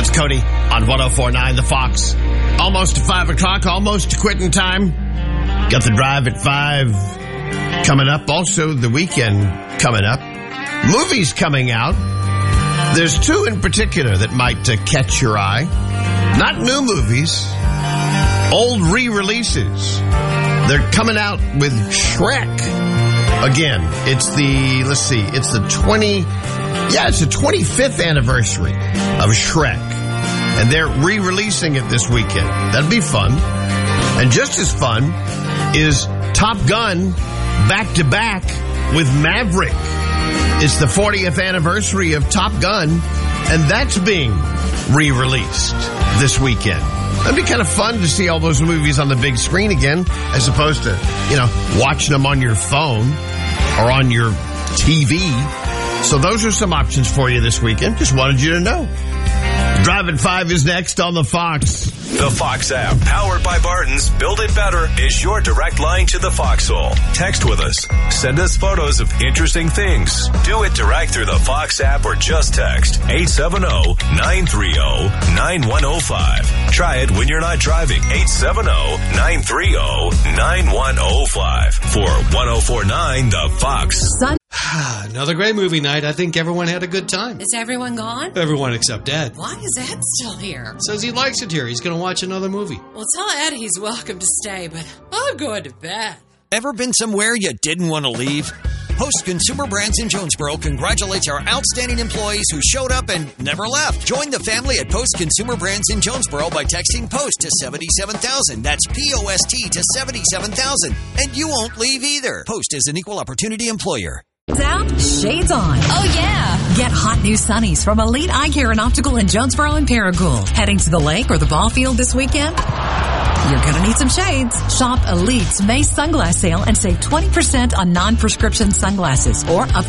It's Cody on 104.9 The Fox. Almost 5 o'clock, almost quitting time. Got the drive at 5 coming up. Also, the weekend coming up. Movies coming out. There's 2 in particular that might catch your eye. Not new movies, old re-releases. They're coming out with Shrek. Again, it's the 25th anniversary of Shrek. And they're re-releasing it this weekend. That'd be fun. And just as fun is Top Gun back-to-back with Maverick. It's the 40th anniversary of Top Gun, and that's being re-released this weekend. That'd be kind of fun to see all those movies on the big screen again, as opposed to, watching them on your phone or on your TV. So those are some options for you this weekend. Just wanted you to know. Drive at 5 is next on the Fox. The Fox app, powered by Barton's Build It Better, is your direct line to the foxhole. Text with us. Send us photos of interesting things. Do it direct through the Fox app or just text 870-930-9105. Try it when you're not driving. 870-930-9105 for 104.9 The Fox. Another great movie night. I think everyone had a good time. Is everyone gone? Everyone except Dad. Why is Ed still here? Says he likes it here. He's going to watch another movie. Well, tell Ed he's welcome to stay, but I'm going to bed. Ever been somewhere you didn't want to leave? Post Consumer Brands in Jonesboro congratulates our outstanding employees who showed up and never left. Join the family at Post Consumer Brands in Jonesboro by texting POST to 77,000. That's POST to 77,000. And you won't leave either. Post is an equal opportunity employer. Out, shades on. Oh, yeah. Get hot new sunnies from Elite Eye Care and Optical in Jonesboro and Paragould. Heading to the lake or the ball field this weekend? You're going to need some shades. Shop Elite's May sunglass sale and save 20% on non-prescription sunglasses or up